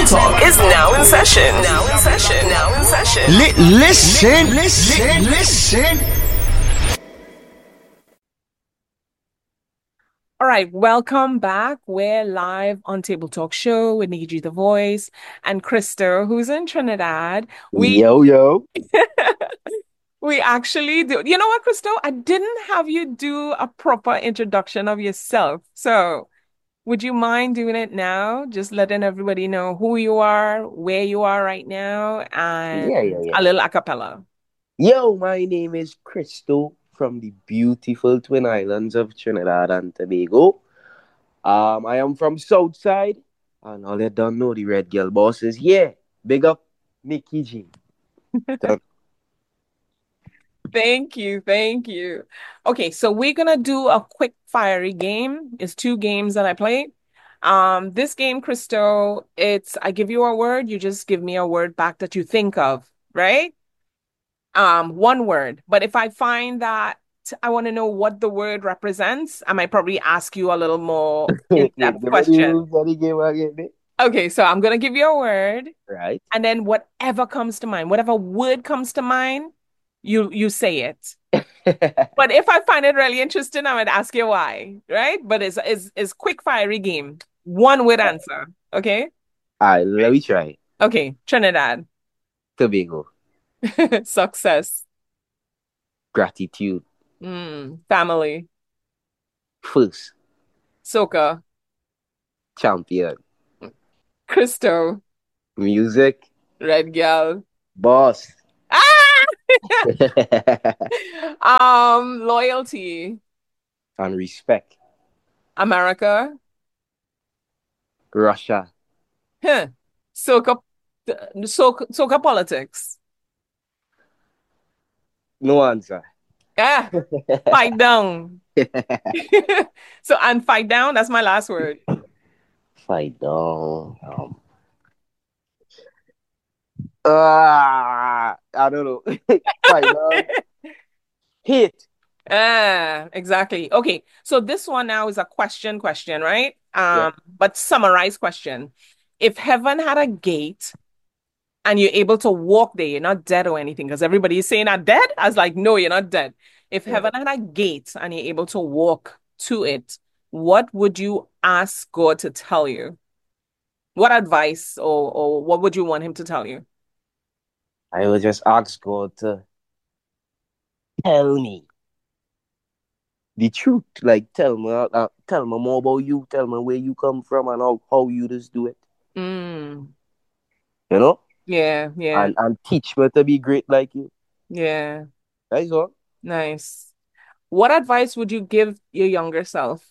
Talk is now in session. Now in session. Now in session. Listen. All right, welcome back. We're live on Table Talk Show with Nikki G the Voice and Krista, who's in Trinidad. We Yo. we actually do. You know what, Krista? I didn't have you do a proper introduction of yourself. So, would you mind doing it now? Just letting everybody know who you are, where you are right now, and Yeah. a little a cappella. Yo, my name is Crystal from the beautiful Twin Islands of Trinidad and Tobago. I am from Southside, and all you don't know, the Red Girl boss is big up Nikki G. Done. Thank you. Thank you. Okay, so we're gonna do a quick fiery game. It's two games that I play. This game, Crystal, it's I give you a word, you just give me a word back that you think of, right? One word. But if I find that I want to know what the word represents, I might probably ask you a little more Wait, in-depth give me the question. rules of the game again, mate. Okay, so I'm gonna give you a word, Right? and then whatever comes to mind, whatever word comes to mind, you say it. But if I find it really interesting, I would ask you why, right? But it's quick fiery game. One word answer. Okay? Alright, let me try. Okay, Trinidad. Tobago. Success. Gratitude. Family. First. Soca. Champion. Cristo. Music. Red Girl. Boss. Ah! Loyalty. And respect. America. Russia. Huh. Soca. Soca politics. No answer. Ah, fight down. So, and fight down, that's my last word. Fight down. I don't know. Fight down. Hit. Exactly. Okay. So this one now is a question, right? Yeah. But summarized question. If heaven had a gate and you're able to walk there, you're not dead or anything, because everybody is saying I'm dead. I was like, no, you're not dead. If Yeah. heaven had a gate and you're able to walk to it, what would you ask God to tell you? What advice or what would you want him to tell you? I will just ask God to tell me the truth. Like tell me more about you. Tell me where you come from and how you just do it. Mm, You know? yeah, And teach me to be great like you. yeah. That's all. Nice. What advice would you give your younger self?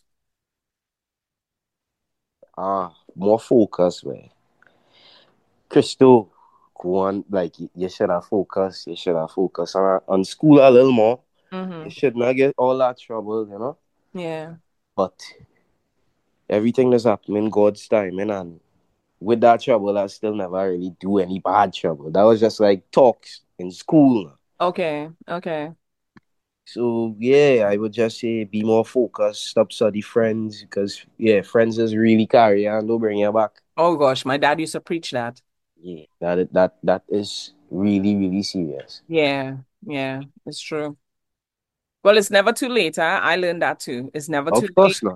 More focus, man. Crystal, go on, like you should have focus. You should have focus on school a little more. You Mm-hmm. should not get all that trouble, you know. Yeah. But everything that's happening in God's time, and with that trouble, I still never really do any bad trouble. That was just like talks in school. Okay. So yeah, I would just say be more focused, stop study friends, because friends is really carry and don't bring you back. Oh gosh, my dad used to preach that. Yeah, that is really, really serious. Yeah, it's true. Well, it's never too late, huh? I learned that too. It's never too Of late. course not.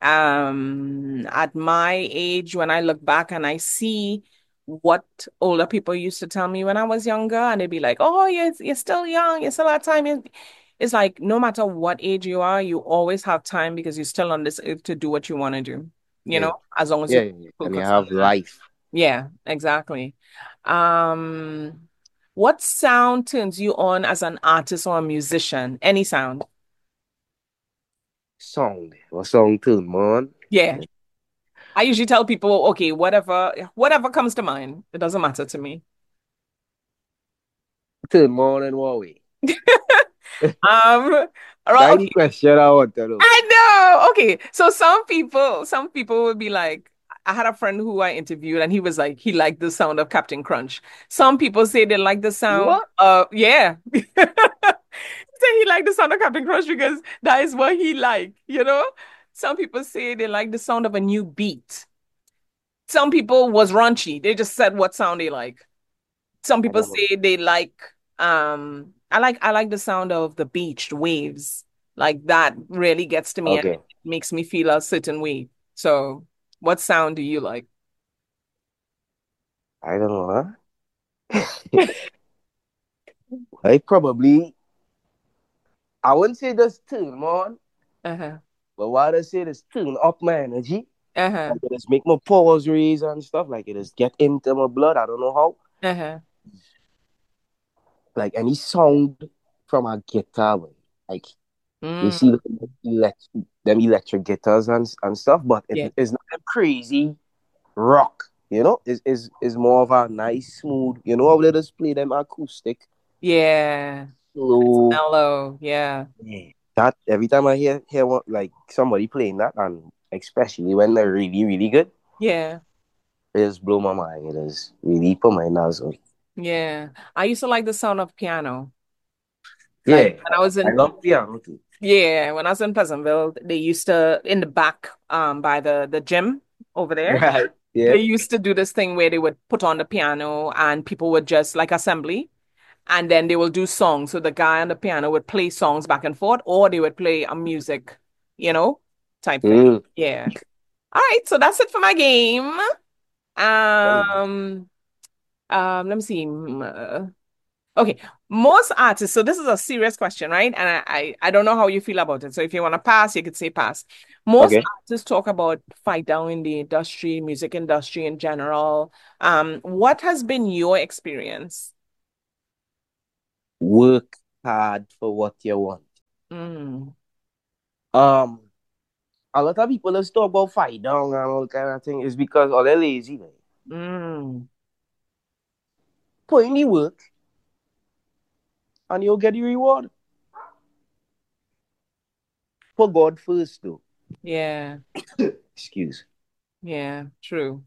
At my age, when I look back and I see what older people used to tell me when I was younger, and they'd be like, "Oh, you're still young, you still have time." It's like no matter what age you are, you always have time because you're still on this earth to do what you want to do, Yeah, as long as you yeah. And you focus on have that. life. Yeah, exactly. Um, what sound turns you on as an artist or a musician? Any sound? Song. What song tune, man? Yeah. I usually tell people, okay, whatever comes to mind. It doesn't matter to me. Tune more than what way? All right, That's the okay. question I want to know. I know. Okay. So some people would be like, I had a friend who I interviewed and he was like, he liked the sound of Captain Crunch. Some people say they like the sound What? of, yeah. Say he liked the sound of Captain Crunch because that is what he liked. Some people say they like the sound of a new beat. some people was raunchy. They just said what sound they like. Some I people don't know. say they like I like the sound of the beach, the waves. Like that really gets to me and Okay. it makes me feel a certain way. So, what sound do you like? I don't know, huh? I probably, I wouldn't say just turn on, Uh-huh. but what I say is turn up my energy. Uh-huh. Like it just make my pores raise and stuff. Like it just get into my blood. I don't know how. Uh-huh. Like any sound from a guitar, boy. Like you Mm, see them electric guitars and stuff, but yeah. it's not a crazy rock. Is more of a nice, smooth. You know how they just play them acoustic, Yeah. It's slow. mellow. Yeah. Yeah. That every time I hear one, like somebody playing that, and especially when they're really really good, Yeah. it just blow my mind. It is really put my nozzle. Yeah. I used to like the sound of piano. Like Yeah, when I was I in love piano too. yeah, when I was in Pleasantville, they used to in the back by the gym over there. Right. Yeah. They used to do this thing where they would put on the piano and people would just like assembly and then they will do songs. So the guy on the piano would play songs back and forth or they would play a music, you know, type thing. Mm. Yeah. All right, so that's it for my game. Um let me see. Okay, most artists. So this is a serious question, right? And I don't know how you feel about it. So if you want to pass, you could say pass. Most Okay. artists talk about fight down in the industry, music industry in general. What has been your experience? Work hard for what you want. Mm, Um, a lot of people just talk about fight down and all kind of thing. It's because all they're lazy. Like. mm, Put in the work and you'll get the reward. Put God first, though. yeah, Excuse. yeah, true.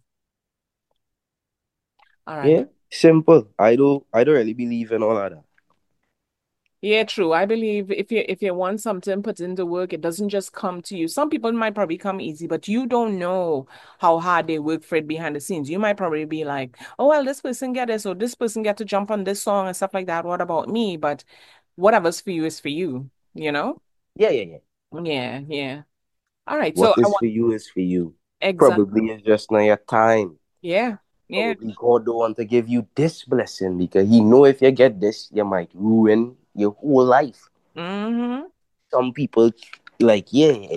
All right. Yeah. Simple. I don't really believe in all of that. Yeah, true. I believe if you want something put into work, it doesn't just come to you. Some people might probably come easy, but you don't know how hard they work for it behind the scenes. You might probably be like, oh well, this person get this, or this person get to jump on this song and stuff like that. What about me? But whatever's for you is for you, you know? Yeah, yeah, yeah. Yeah, yeah. All right. So What I is want for you is for you. exact Probably it's just not your time. yeah, yeah. Probably God don't want to give you this blessing because He know if you get this, you might ruin your whole life. Mm-hmm. Some people like, yeah,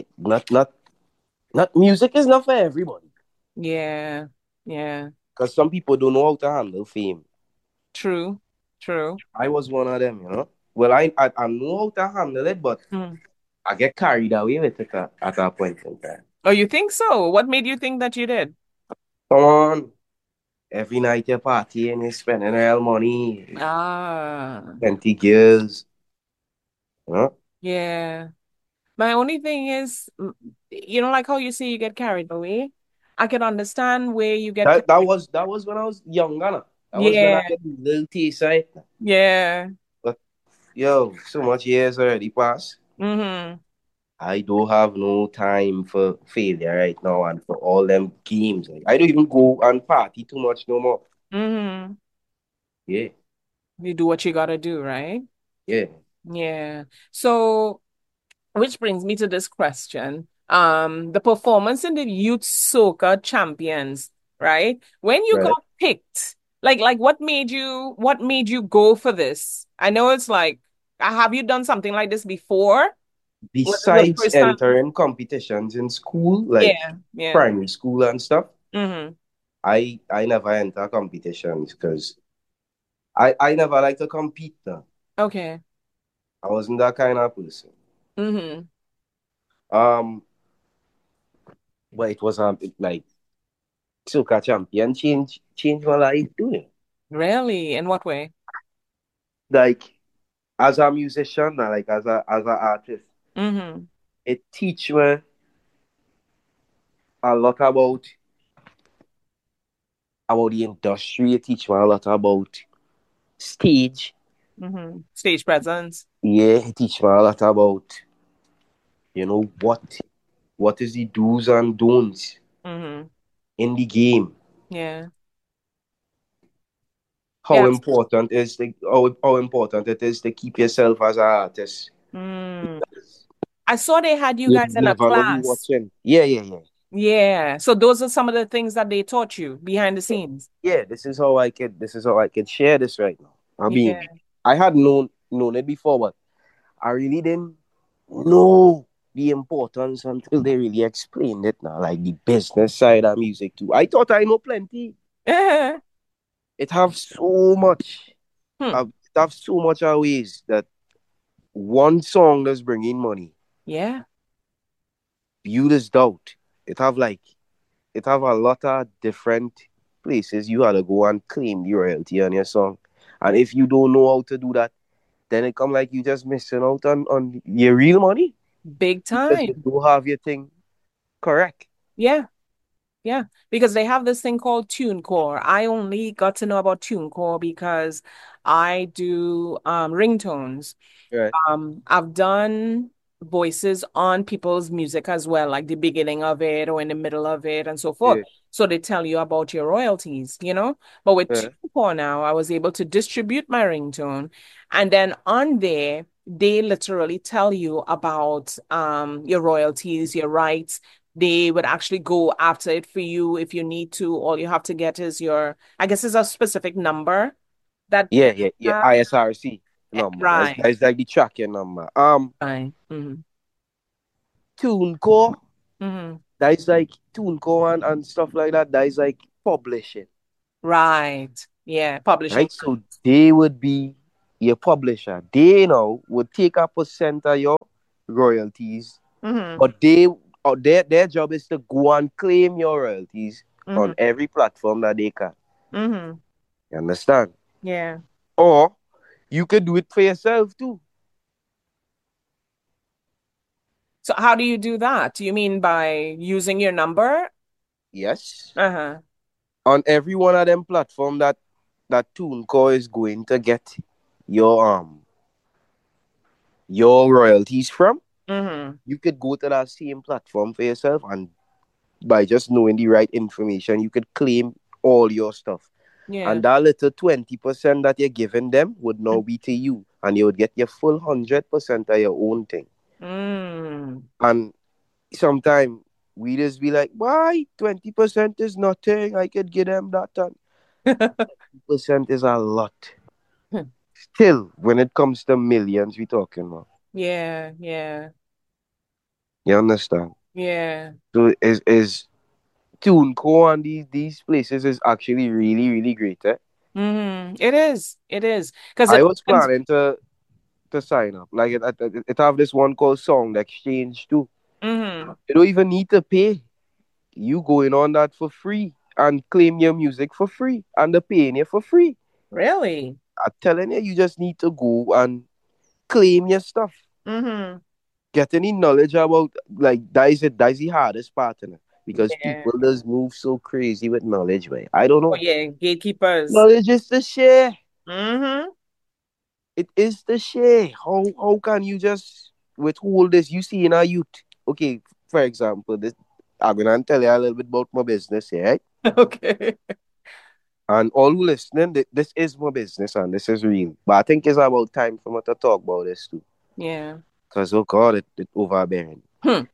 not music is not for everybody. Yeah, yeah. Because some people don't know how to handle fame. True, true. I was one of them. Well, I know how to handle it, but Mm. I get carried away with it at a point in time. Oh, you think so? What made you think that you did? Come on, every night you party and you're spending real money, Ah. 20 girls, you know? Yeah. My only thing is, like how you say you get carried away. I can understand where you get That was when I was younger. No? That was when I yeah, get a little taste, right? yeah. But yo, so much years already passed. Mm-hmm. I don't have no time for failure right now and for all them games. Like, I don't even go and party too much no more. Mm-hmm. Yeah, You do what you gotta do, right? yeah, Yeah. So, which brings me to this question. The performance in the Youth Soca Champions, right? When you right. got picked, like what made you go for this? I know it's like, have you done something like this before? Was this the Besides first time? entering competitions in school, like Yeah, yeah. primary school and stuff, Mm-hmm. I never enter competitions because I never like to compete. No. Okay. I wasn't that kind of person. Mm-hmm. Um, but it was like Soca champion change my life doing. Really? In what way? Like as a musician, like as a artist, Mm-hmm. it teach me a lot about the industry. It teach me a lot about stage. Mm-hmm. Stage presence. Yeah, it teach me a lot about what is the do's and don'ts Mm-hmm. in the game. Yeah. How Yes. important is the how important it is to keep yourself as an artist. Mm. I saw they had you You guys in a never know who class. watching. Yeah, yeah, yeah. Yeah. So those are some of the things that they taught you behind the Yeah, scenes. yeah, this is how I could share this right now. I mean, Yeah. I had known it before, but I really didn't know the importance until they really explained it now, like the business side of music too. I thought I know plenty. It have so much. Hmm. It have so much of ways that one song that's bringing money. Yeah. You just doubt. It have like it have a lot of different places you had to go and claim the royalty on your song. And Yeah. if you don't know how to do that, then it come like you just missing out on your real money Big because you time. don't have your thing correct. Yeah. Yeah, because they have this thing called TuneCore. I only got to know about TuneCore because I do ringtones. Right. I've done voices on people's music as well, like the beginning of it or in the middle of it and so forth. Yeah. So they tell you about your royalties, you know? But with Yeah. TuneCore now, I was able to distribute my ringtone. And then on there, they literally tell you about your royalties, your rights. They would actually go after it for you if you need to. All you have to get is your, I guess it's a specific number that Yeah, they yeah, yeah. have. ISRC number. Right. That's like the tracking number. Right. Mm-hmm. TuneCore. Mm-hmm. That is like TuneCore and stuff like that. That is like publishing. Right. Yeah. Publishing. Right? So they would be your publisher. They now would take a percent of your royalties, Mm-hmm. but their job is to go and claim your royalties Mm-hmm. on every platform that they can. Mm-hmm. You understand? Yeah. Or you could do it for yourself too. So how do you do that? Do you mean by using your number? Yes. Uh-huh. On every one of them platform that TuneCore is going to get your royalties from, Mm-hmm. you could go to that same platform for yourself, and by just knowing the right information, you could claim all your stuff. Yeah. And that little 20% that you're giving them would now be to you. And you would get your full 100% of your own thing. Mm. And sometimes we just be like, why? 20% is nothing. I could give them that. And percent is a lot. Still, when it comes to millions, we talking about. Yeah. Yeah. You understand? Yeah. So is TuneCore and these places is actually really, really great. Eh? Mm-hmm. It is. It is. Because I it was opens. planning to sign up. Like it have this one called Sound Exchange too. Mm-hmm. You don't even need to pay. You going on that for free and claim your music for free, and they're paying you for free. Really? I'm telling you, you just need to go and claim your stuff. Mm-hmm. Get any knowledge about like that is the hardest part in it because Yeah. people just move so crazy with knowledge. Way I don't Oh, know. yeah. Gatekeepers. Knowledge is the share. Mm-hmm. It is the share. How can you just withhold this? You see in our youth. Okay, for example, this I'm gonna tell you a little bit about my business here, right? Okay. And all who listening, this is my business and this is real. But I think it's about time for me to talk about this too. Yeah. Because oh god, it overbearing. Hmm.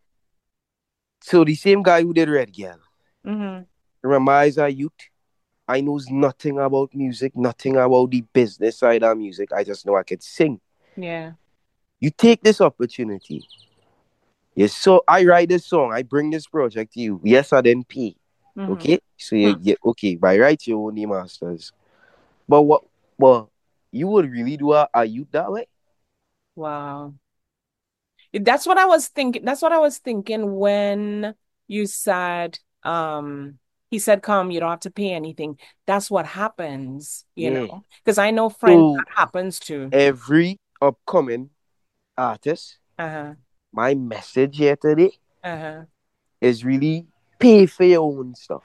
So the same guy who did Red Girl. Mm-hmm. Remember as a youth, I knows nothing about music, nothing about the business side of music. I just know I could sing. Yeah. You take this opportunity. Yes, so I write this song, I bring this project to you. Yes, I didn't pay. Mm-hmm. Okay? So Hmm. you okay, by right you own the masters. But what you would really do a youth that way? Wow. That's what I was thinking. That's what I was thinking when you said, he said, come, you don't have to pay anything. That's what happens, you Yeah. know, because I know friends So that happens to. every upcoming artist, Uh-huh. my message here today Uh-huh. is really pay for your own stuff.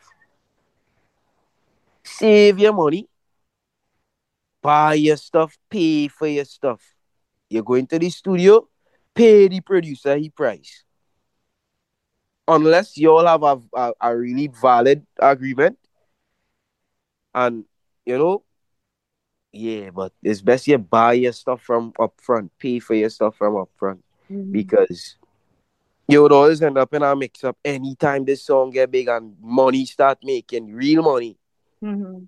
Save your money, buy your stuff, pay for your stuff. You're going to the studio, pay the producer his price. Unless you all have a really valid agreement, And you know, yeah, but it's best you buy your stuff from up front, pay for your stuff from up front, Mhm. because you would always end up in a mix up anytime this song get big and money start making real money. Mhm.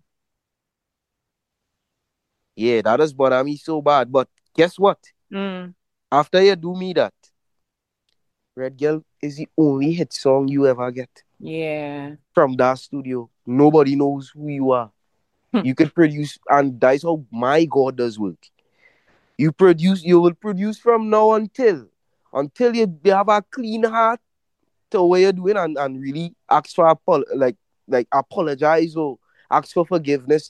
Yeah, that does bother me so bad. But guess what? Mm. After you do me that, Red Girl is the only hit song you ever get Yeah. from that studio. Nobody knows who you are. You can produce, and that's how my God does work. You will produce from now until you have a clean heart to what you're doing, and really ask for like apologize or ask for forgiveness,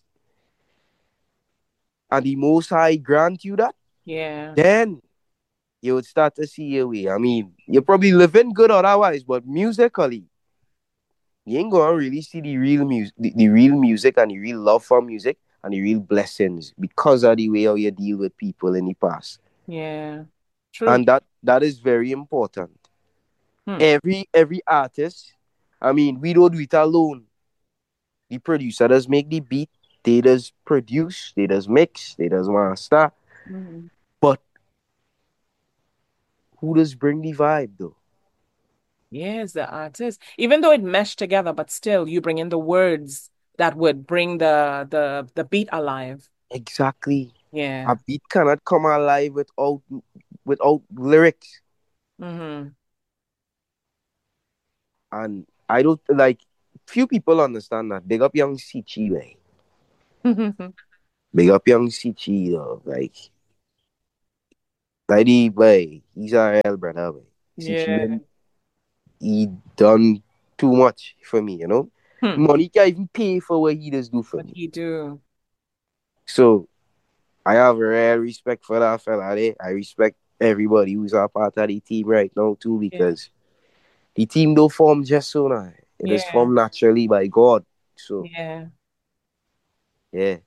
and the Most High grant you that, Yeah. then you would start to see your way. I mean, you're probably living good otherwise, but musically, you ain't gonna really see the real music and the real love for music and the real blessings because of the way how you deal with people in the past. Yeah. True. And that is very important. Hmm. Every artist, I mean, we don't do it alone. The producer does make the beat, they does produce, they does mix, they does master. Mhm. But who does bring the vibe though? Yes, the artist. Even though it meshed together, but still you bring in the words that would bring the beat alive. Exactly. A Yeah. beat cannot come alive without lyrics. Mm-hmm. And I don't like few people understand that. Big up young Sichi, man. Big up young Sichi though. Like the boy, he's a real brother, man. Sichi Yeah. man, he done too much for me, you know. Hmm. Money can't even pay for what he does do for What me. he do? So I have real respect for that fella there. I respect everybody who's a part of the team right now too, Yeah. because the team don't form just so now. It is Yeah. formed naturally by God. So Yeah. yeah.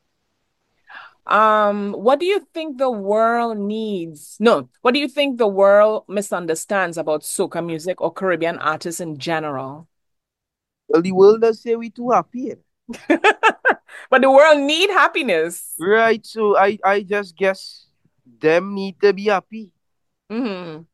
What do you think the world needs? No, what do you think the world misunderstands about soca music or Caribbean artists in general? Well, the world does say we too happy. But the world need happiness. Right, so I just guess them need to be happy. Hmm.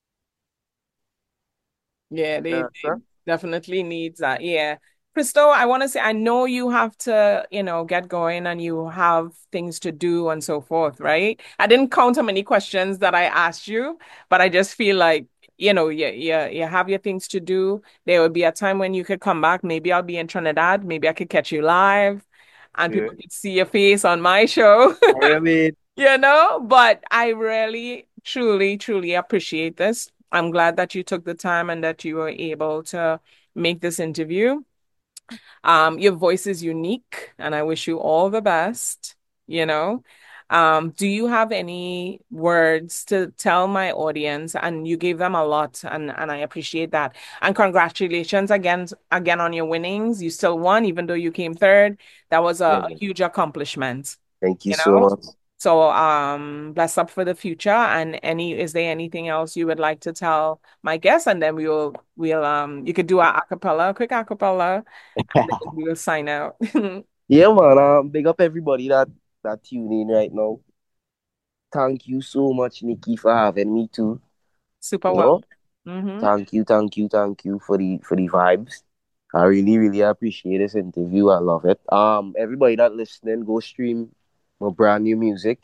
Yeah, they Sir. definitely needs that. Yeah. Crystal, I want to say, I know you have to, get going and you have things to do and so forth, right? I didn't count how many questions that I asked you, but I just feel like, you have your things to do. There will be a time when you could come back. Maybe I'll be in Trinidad. Maybe I could catch you live and Yeah. people could see your face on my show. I mean, But I really, truly, truly appreciate this. I'm glad that you took the time and that you were able to make this interview. Your voice is unique, and I wish you all the best, you know. Do you have any words to tell my audience? And you gave them a lot, and I appreciate that. And congratulations again on your winnings. You still won, even though you came third. That was yeah, a man. huge accomplishment, Thank you you so know. much. So, bless up for the future. And is there anything else you would like to tell my guests? And then you could do a quick acapella, and then we will sign out. Yeah, man. Big up everybody that tune in right now. Thank you so much, Nikki, for having me too. Super You well. know, Mm-hmm. thank you for the vibes. I really, really appreciate this interview. I love it. Everybody that listening, go stream my brand new music.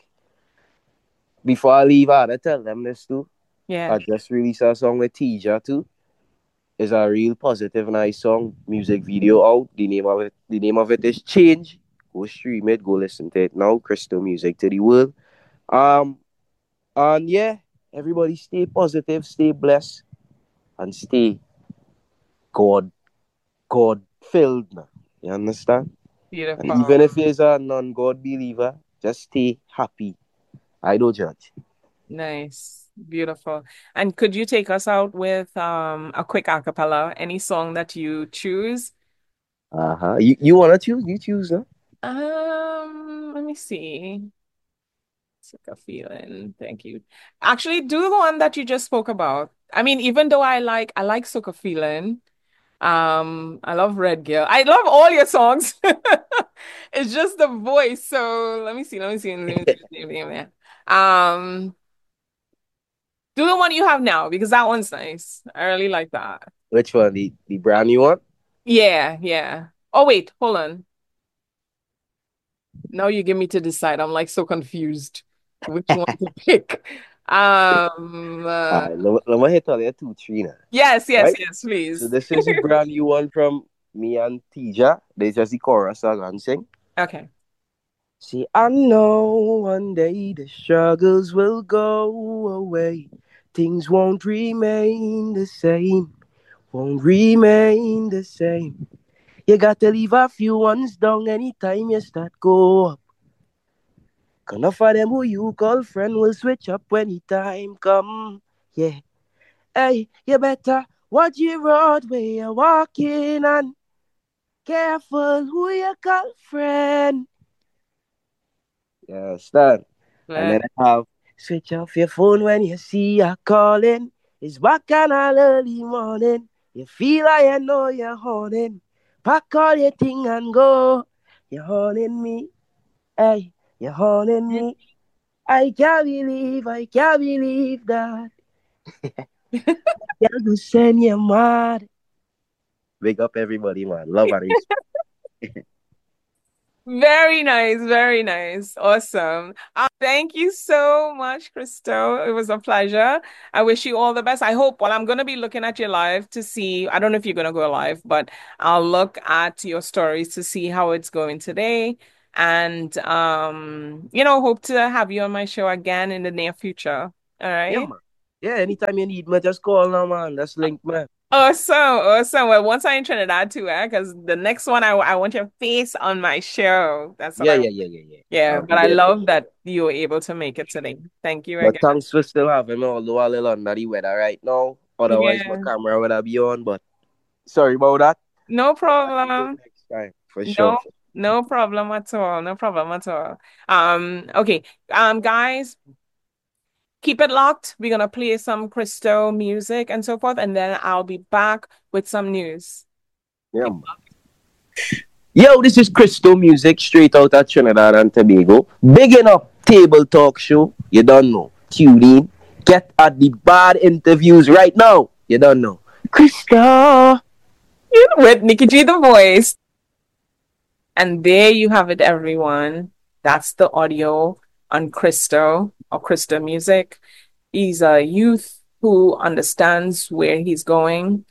Before I leave, I gotta tell them this too. Yeah, I just released a song with Tija too. It's a real positive, nice song. Music video out. The name of it is Change. Go stream it. Go listen to it now. Crystal Music to the world. Um, and yeah, everybody stay positive, stay blessed, and stay God, God filled. Now. You understand? And even beautiful. if you're a non-God believer, just stay happy. I don't judge. Nice. Beautiful. And could you take us out with a quick acapella? Any song that you choose? Uh-huh. You wanna choose? You choose, huh? Let me see. Took a feeling. Thank you. Actually, do the one that you just spoke about. I mean, even though I like Sucker Feeling, I love Red Girl. I love all your songs. It's just the voice. So let me see. Um, do the one you have now because that one's nice. I really like that. Which one? The brand new one? Yeah, yeah. Oh wait, hold on. Now you give me to decide. I'm like so confused which one to pick. Um, uh, Let me hit on you two, three now. yes, yes, Right? yes, So please. this is the brand new one from me and Tija. There's just the chorus song and sing. Okay. See, I know one day the struggles will go away. Things won't remain the same. Won't remain the same. You got to leave a few ones down anytime you start go up. 'Cause enough of them who you call friend will switch up when the time come. Yeah. Hey, you better watch your road where you're walking and careful who you call friend. Yeah, stand. And Uh, then I have switch off your phone when you see her calling. It's back on an early morning. You feel like you know you're horning. Pack all your thing and go. You're horning me. Hey, you're horning me. I can't believe that. You're gonna send you mad. Wake up everybody, man. Love and respect. Very nice, very nice. Awesome. Thank you so much, Crystal. It was a pleasure. I wish you all the best. I hope, well, I'm going to be looking at your live to see, I don't know if you're going to go live, but I'll look at your stories to see how it's going today. And, hope to have you on my show again in the near future. All Yeah, right. man. Yeah, anytime you need me, just call now, man. That's link, man. Awesome, awesome. Well, once I'm in Trinidad too, because the next one I want your face on my show. That's what Yeah, I yeah, yeah, yeah, yeah. Yeah, I'll be but I there for love sure. that you were able to make it today. Thank you But again. thanks for still having me, although a little under the weather right now. Otherwise, my Yeah, camera would have been on, but sorry about that. no I'll do it problem. next time, for sure. No, no problem at all. No problem at all. Okay. Guys, keep it locked. We're gonna play some Crystal music and so forth, and then I'll be back with some news. Yeah, man. Yo, this is Crystal Music, straight out of Trinidad and Tobago. Bigging up Table Talk Show. You don't know. Tune in. Get at the bad interviews right now. You don't know. Crystal. With Nikki G the voice. And there you have it, everyone. That's the audio on Crystal or Crystal Music. He's a youth who understands where he's going.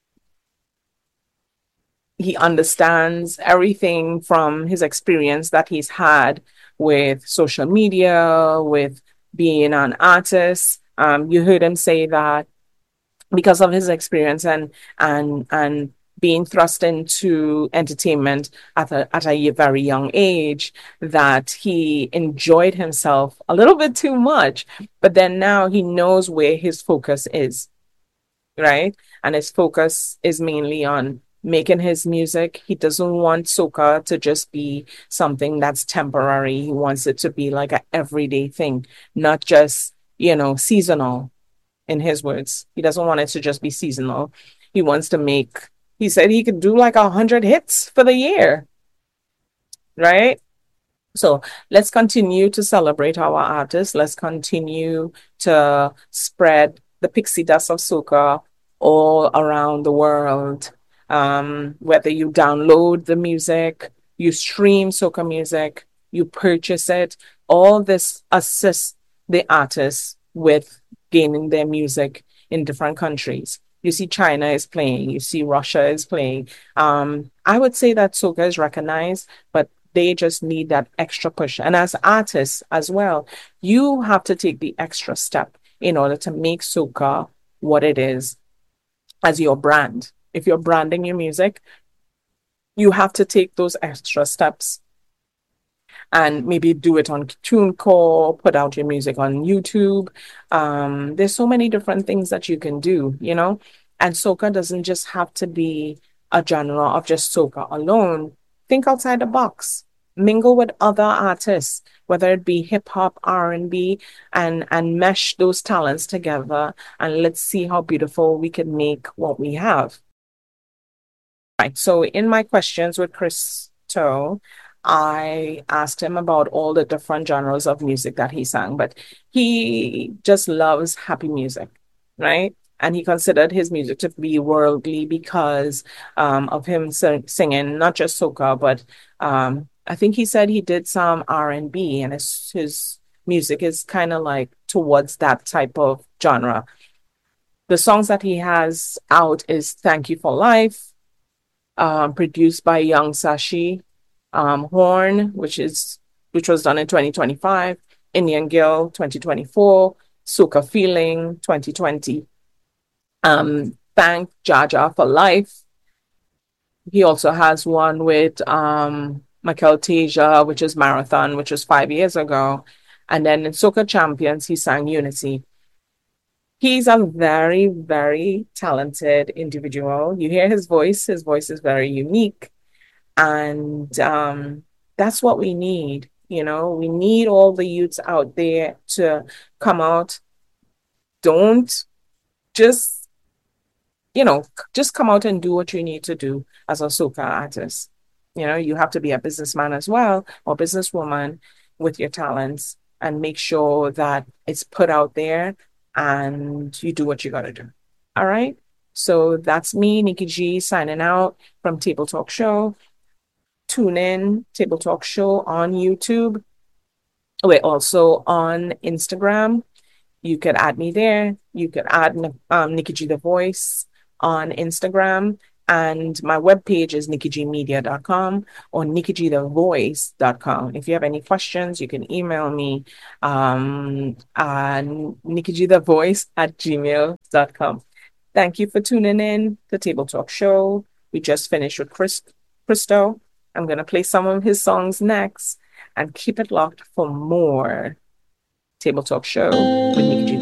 He understands everything from his experience that he's had with social media, with being an artist. You heard him say that because of his experience and being thrust into entertainment at a very young age, that he enjoyed himself a little bit too much. But then now he knows where his focus is, right? And his focus is mainly on making his music. He doesn't want soca to just be something that's temporary. He wants it to be like an everyday thing, not just, seasonal, in his words. He doesn't want it to just be seasonal. He wants to make, he said he could do like 100 hits for the year, right? So let's continue to celebrate our artists. Let's continue to spread the pixie dust of soca all around the world. Whether you download the music, you stream soca music, you purchase it, all this assists the artists with gaining their music in different countries. You see, China is playing, you see, Russia is playing. I would say that soca is recognized, but they just need that extra push. And as artists as well, you have to take the extra step in order to make soca what it is as your brand. If you're branding your music, you have to take those extra steps and maybe do it on TuneCore, put out your music on YouTube. There's so many different things that you can do, And soca doesn't just have to be a genre of just soca alone. Think outside the box. Mingle with other artists, whether it be hip hop, R&B, and mesh those talents together, and let's see how beautiful we can make what we have. Right. So in my questions with Christo, I asked him about all the different genres of music that he sang, but he just loves happy music, right? And he considered his music to be worldly because of him singing not just soca, but I think he said he did some R&B, and his music is kind of like towards that type of genre. The songs that he has out is Thank You for Life, produced by Young Sashi, Horn, which was done in 2025, Indian Girl 2024, Soca Feeling 2020, Thank Jaja for Life. He also has one with Michael Teja, which is Marathon, which was 5 years ago. And then in Soca Champions, he sang Unity. He's a very, very talented individual. You hear his voice is very unique. And that's what we need. We need all the youths out there to come out. Don't just, just come out and do what you need to do as a soca artist. You have to be a businessman as well, or businesswoman, with your talents, and make sure that it's put out there and you do what you got to do. All right. So that's me, Nikki G, signing out from Table Talk Show. Tune in, Table Talk Show on YouTube. We're also on Instagram. You could add me there. You could add Nikki G The Voice on Instagram. And my webpage is nikkigmedia.com or nikkigthevoice.com. If you have any questions, you can email me nikkigthevoice@gmail.com. Thank you for tuning in to Table Talk Show. We just finished with Christo. I'm going to play some of his songs next, and keep it locked for more Table Talk Show with Nikki G.